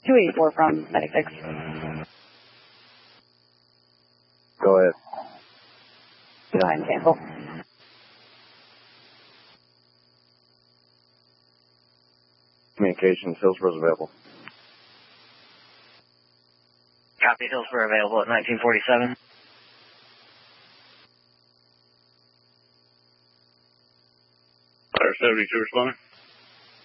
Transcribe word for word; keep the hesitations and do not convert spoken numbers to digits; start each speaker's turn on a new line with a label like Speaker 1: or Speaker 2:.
Speaker 1: two eighty-four from Medic six.
Speaker 2: Go ahead.
Speaker 1: Go ahead and cancel.
Speaker 2: Communications, Hillsborough's available.
Speaker 3: Copy, Hillsborough available at nineteen forty-seven.
Speaker 4: Fire seventy-two responding.